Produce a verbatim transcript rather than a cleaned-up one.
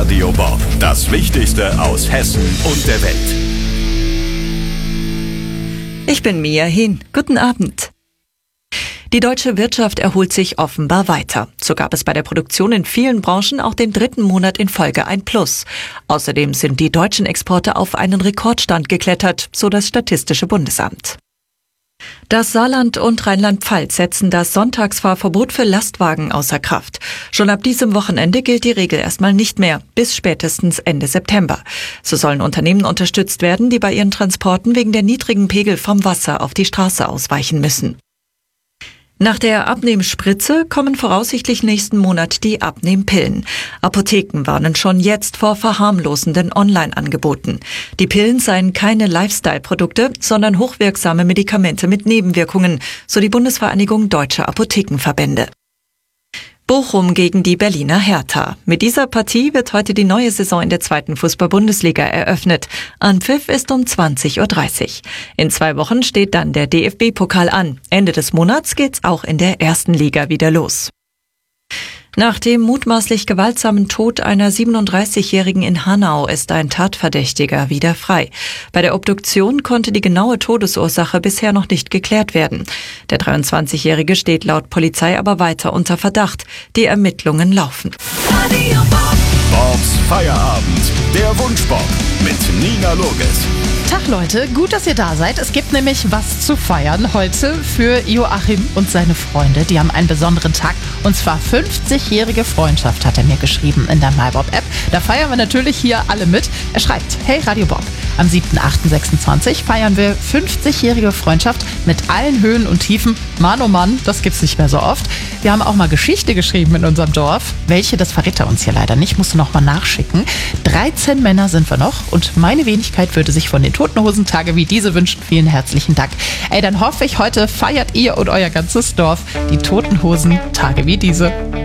Radio Bob. Das Wichtigste aus Hessen und der Welt. Ich bin Mia Hin. Guten Abend. Die deutsche Wirtschaft erholt sich offenbar weiter. So gab es bei der Produktion in vielen Branchen auch den dritten Monat in Folge ein Plus. Außerdem sind die deutschen Exporte auf einen Rekordstand geklettert, so das Statistische Bundesamt. Das Saarland und Rheinland-Pfalz setzen das Sonntagsfahrverbot für Lastwagen außer Kraft. Schon ab diesem Wochenende gilt die Regel erstmal nicht mehr, bis spätestens Ende September. So sollen Unternehmen unterstützt werden, die bei ihren Transporten wegen der niedrigen Pegel vom Wasser auf die Straße ausweichen müssen. Nach der Abnehmspritze kommen voraussichtlich nächsten Monat die Abnehmpillen. Apotheken warnen schon jetzt vor verharmlosenden Online-Angeboten. Die Pillen seien keine Lifestyle-Produkte, sondern hochwirksame Medikamente mit Nebenwirkungen, so die Bundesvereinigung Deutscher Apothekenverbände. Bochum gegen die Berliner Hertha. Mit dieser Partie wird heute die neue Saison in der zweiten Fußball-Bundesliga eröffnet. Anpfiff ist um zwanzig Uhr dreißig. In zwei Wochen steht dann der D F B-Pokal an. Ende des Monats geht's auch in der ersten Liga wieder los. Nach dem mutmaßlich gewaltsamen Tod einer siebenunddreißigjährigen in Hanau ist ein Tatverdächtiger wieder frei. Bei der Obduktion konnte die genaue Todesursache bisher noch nicht geklärt werden. Der dreiundzwanzigjährige steht laut Polizei aber weiter unter Verdacht. Die Ermittlungen laufen. Bobs Feierabend, der Wunschbob mit Nina Loges. Tag Leute, gut, dass ihr da seid. Es gibt nämlich was zu feiern heute für Joachim und seine Freunde. Die haben einen besonderen Tag und zwar fünfzigjährige Freundschaft, hat er mir geschrieben in der MyBob-App. Da feiern wir natürlich hier alle mit. Er schreibt, hey Radio Bob, am siebten achten sechsundzwanzig feiern wir fünfzigjährige Freundschaft mit allen Höhen und Tiefen. Mann, oh Mann, das gibt's nicht mehr so oft. Wir haben auch mal Geschichte geschrieben in unserem Dorf. Welche, das verrät er uns hier leider nicht, musst du noch mal nachschicken. dreizehn Männer sind wir noch und meine Wenigkeit würde sich von den Toten Hosen Tage wie diese wünschen. Vielen herzlichen Dank. Ey, dann hoffe ich, heute feiert ihr und euer ganzes Dorf die Toten Hosen Tage wie diese.